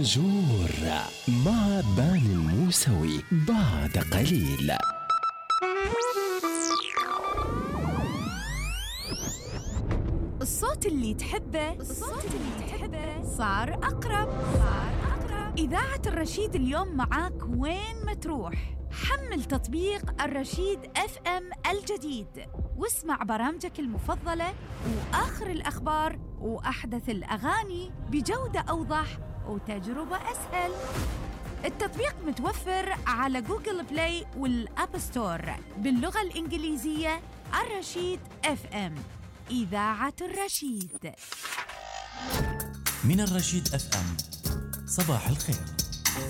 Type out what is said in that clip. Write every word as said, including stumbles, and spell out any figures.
بونجور مع بان الموسوي بعد قليل. الصوت اللي تحبه الصوت اللي تحبه صار أقرب صار أقرب. إذاعة الرشيد اليوم معاك وين ما تروح. حمل تطبيق الرشيد اف ام الجديد واسمع برامجك المفضلة وآخر الأخبار وأحدث الأغاني بجودة أوضح وتجربة أسهل. التطبيق متوفر على جوجل بلاي والأب ستور باللغة الإنجليزية. الرشيد اف ام، إذاعة الرشيد. من الرشيد اف ام، صباح الخير.